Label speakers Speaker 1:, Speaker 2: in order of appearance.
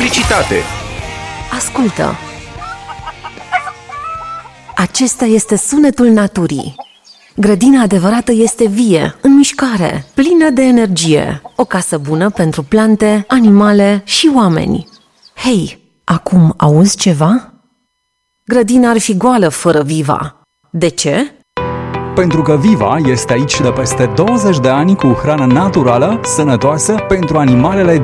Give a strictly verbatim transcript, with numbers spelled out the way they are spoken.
Speaker 1: Publicitate.
Speaker 2: Ascultă! Acesta este sunetul naturii. Grădina adevărată este vie, în mișcare, plină de energie. O casă bună pentru plante, animale și oameni. Hei, acum auzi ceva? Grădina ar fi goală fără Viva. De ce?
Speaker 3: Pentru că Viva este aici de peste douăzeci de ani cu hrană naturală, sănătoasă pentru animalele